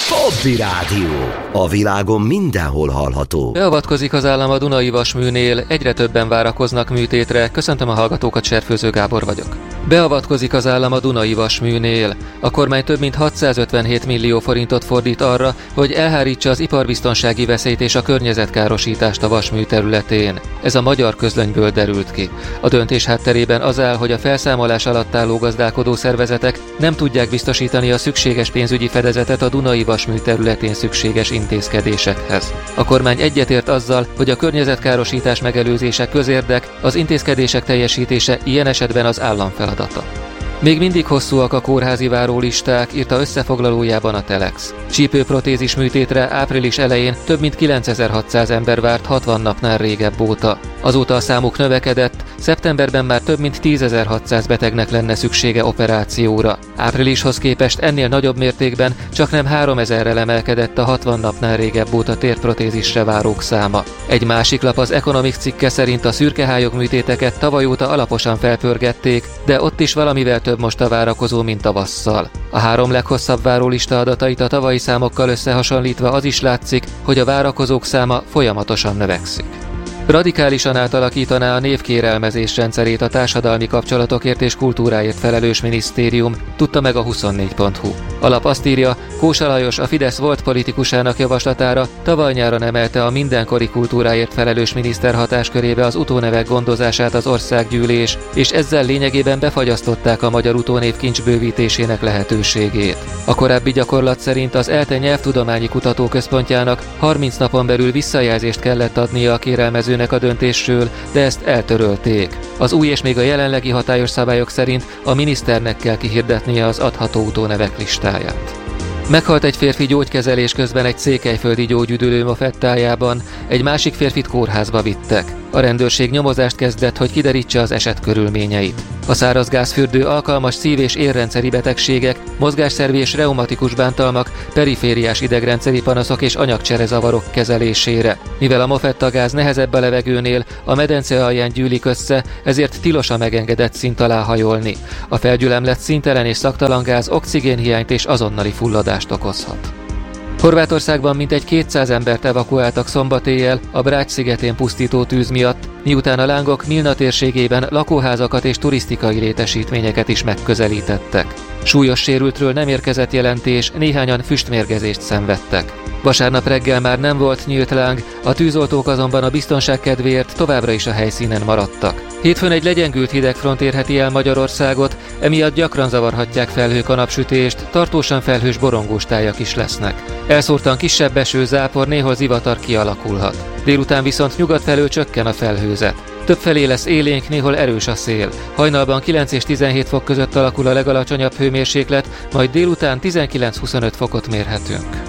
Hobby Rádió. A világon mindenhol hallható. Beavatkozik az állam a Dunai Vasműnél, egyre többen várakoznak műtétre. Köszöntöm a hallgatókat, Serfőző Gábor vagyok. Beavatkozik az állam a Dunai Vasműnél. A kormány több mint 657 millió forintot fordít arra, hogy elhárítsa az iparbiztonsági veszélyt és a környezetkárosítást a vasmű területén. Ez a Magyar Közlönyből derült ki. A döntés hátterében az áll, hogy a felszámolás alatt álló gazdálkodó szervezetek nem tudják biztosítani a szükséges pénzügyi fedezetet a Dunai Vasmű területén szükséges intézkedésekhez. A kormány egyetért azzal, hogy a környezetkárosítás megelőzése közérdek, az intézkedések teljesítése ilyen esetben az állam feladata. Még mindig hosszúak a kórházi várólisták, írta összefoglalójában a Telex. Csípőprotézis műtétre április elején több mint 9600 ember várt 60 napnál régebb óta. Azóta a számuk növekedett, szeptemberben már több mint 10.600 betegnek lenne szüksége operációra. Áprilishoz képest ennél nagyobb mértékben csaknem 3000-rel emelkedett a 60 napnál régebb óta térprotézisre várók száma. Egy másik lap, az Economics cikke szerint a szürkehályog műtéteket tavaly óta alaposan felpörgették, de ott is valamivel több most a várakozó, mint tavasszal. A 3 leghosszabb várólista adatait a tavalyi számokkal összehasonlítva az is látszik, hogy a várakozók száma folyamatosan növekszik. Radikálisan átalakítaná a névkérelmezés rendszerét a társadalmi kapcsolatokért és kultúráért felelős minisztérium, tudta meg a 24.hu. A lap azt írja, Kósa Lajos, a Fidesz volt politikusának javaslatára tavaly nyáron emelte a mindenkori kultúráért felelős miniszter hatáskörébe az utónevek gondozását az országgyűlés, és ezzel lényegében befagyasztották a magyar utónévkincs bővítésének lehetőségét. A korábbi gyakorlat szerint az ELTE Nyelvtudományi Kutatóközpontjának 30 napon belül visszajelzést kellett adnia a kérelmezőnek a döntésről, de ezt eltörölték. Az új és még a jelenlegi hatályos szabályok szerint a miniszternek kell kihirdetnie az adható utónevek listáját. Meghalt egy férfi gyógykezelés közben egy székelyföldi gyógyüdülő mofettájában, egy másik férfit kórházba vittek. A rendőrség nyomozást kezdett, hogy kiderítse az eset körülményeit. A szárazgázfürdő alkalmas szív- és érrendszeri betegségek, mozgásszervi és reumatikus bántalmak, perifériás idegrendszeri panaszok és anyagcserezavarok kezelésére. Mivel a mofettagáz nehezebb a levegőnél, a medence alján gyűlik össze, ezért tilos a megengedett szint alá hajolni. A felgyülemlett színtelen és szaktalan gáz oxigénhiányt és azonnali fulladást okozhat. Horvátországban mintegy 200 embert evakuáltak szombat éjjel a Brač szigetén pusztító tűz miatt, miután a lángok Milna térségében lakóházakat és turisztikai létesítményeket is megközelítettek. Súlyos sérültről nem érkezett jelentés, néhányan füstmérgezést szenvedtek. Vasárnap reggel már nem volt nyílt láng, a tűzoltók azonban a biztonság kedvéért továbbra is a helyszínen maradtak. Hétfőn egy legyengült hidegfront érheti el Magyarországot, emiatt gyakran zavarhatják felhők a napsütést, tartósan felhős borongós tájak is lesznek. Elszórtan kisebb eső, zápor, néhol zivatar kialakulhat. Délután viszont nyugat felől csökken a felhőzet. Többfelé lesz élénk, néhol erős a szél. Hajnalban 9 és 17 fok között alakul a legalacsonyabb hőmérséklet, majd délután 19-25 fokot mérhetünk.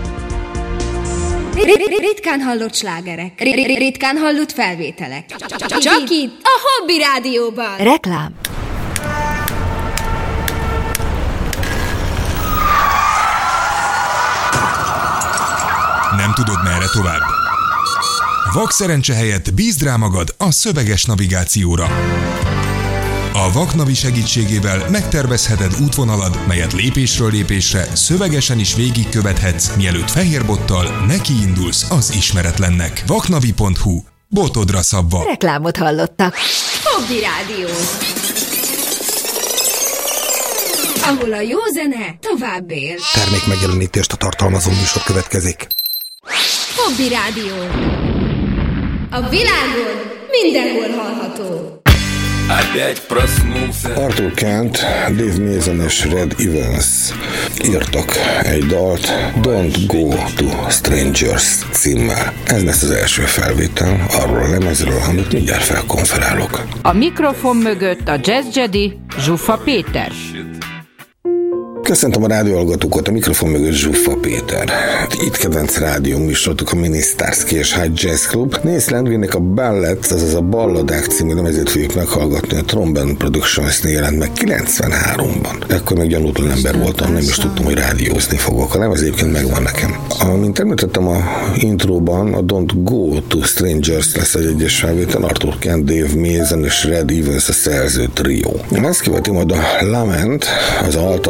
Ritkán hallott slágerek, ritkán hallott felvételek. Csak itt, a Hobby Rádióban. Reklám. Nem tudod, merre tovább? Vakszerencse helyett bízd rá magad a szöveges navigációra. A Vaknavi segítségével megtervezheted útvonalad, melyet lépésről lépésre szövegesen is végigkövethetsz, mielőtt fehérbottal nekiindulsz az ismeretlennek. Vaknavi.hu. Botodra szabva. Reklámot hallottak. Hobby Rádió. Ahol a jó zene tovább él. Termék megjelenítést a tartalmazó műsor következik. Hobby Rádió. A világon mindenhol hallható. Arthur Kent, Dave Mason és Red Evans írtak egy dalt Don't Go to Strangers címmel. Ez lesz az első felvétel arról a lemezről, amit mindjárt felkonferálok. A mikrofon mögött a Jazz Jedi, Zsuffa Péter. Köszöntöm a rádióhallgatókat, a mikrofon mögött Zsuffa Péter. Itt kedvenc rádió műsorotok a Minisztárszki és High Jazz Club. Nézd Landgrennek a Ballads, azaz a Balladák című lemezét fogjuk meghallgatni, a Trombone Productions-nél jelent meg 93-ban. Ekkor még gyanútlan ember voltam, nem is tudtam, hogy rádiózni fogok. A lemez egyébként megvan nekem. Amint említettem a intróban, a Don't Go to Strangers lesz egy egyes felvétel, Arthur Kent, Dave Mason és Red Evans a szerző trió. Ezt követi majd a Lament, az altató,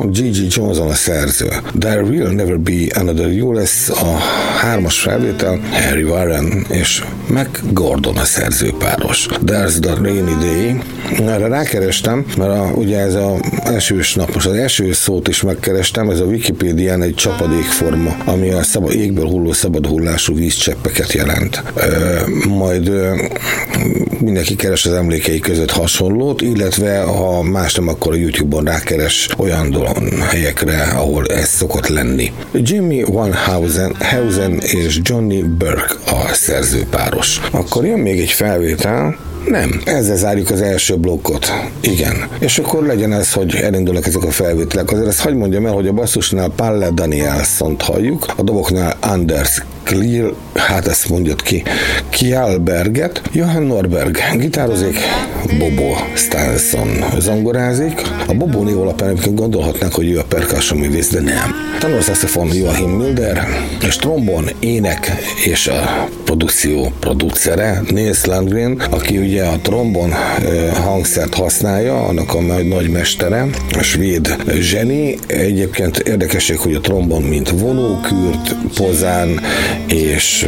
Gigi Johnson a szerző. There Will Never Be Another You lesz a 3-as felvétel, Harry Warren és Mac Gordon a szerzőpáros. There's the Rainy Day. Erre rákerestem, mert ugye ez az esős nap, most az eső szót is megkerestem, ez a Wikipédián egy csapadékforma, ami a égből hulló szabad hullású vízcseppeket jelent. Majd mindenki keres az emlékei között hasonlót, illetve ha más nem, akkor a YouTube-on rákeres olyan helyekre, ahol ez szokott lenni. Jimmy Van Heusen és Johnny Burke a szerzőpáros. Akkor jön még egy felvétel. Nem. Ezzel zárjuk az első blokkot. Igen. És akkor legyen ez, hogy elindulnak ezek a felvételek. Azért ezt hadd mondjam el, hogy a basszusnál Palle Danielsson-t halljuk, a doboknál Anders Clear, hát ezt mondjad ki, Kjellberget, Johan Norberg gitározik, Bobo Stenson zongorázik. A Bobo név alapján gondolhatnánk, hogy ő a percussion művész, de nem. Tenorsaxofon Joachim Milder, és trombon, ének és a produkció producere Nils Landgren, aki ugye a trombon hangszert használja, annak a nagy mestere, a svéd zseni. Egyébként érdekesség, hogy a trombon mint vonókürt, pozán, és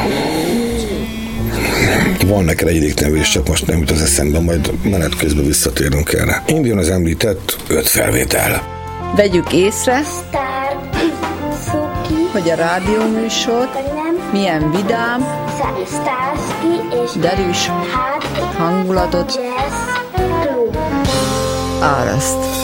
van neked egyik nevű, és csak most nem jut az eszembe, majd menet közben visszatérünk erre. Induljon az említett 5 felvétel. Vegyük észre, hogy a rádióműsor milyen vidám, derűs hangulatot áraszt.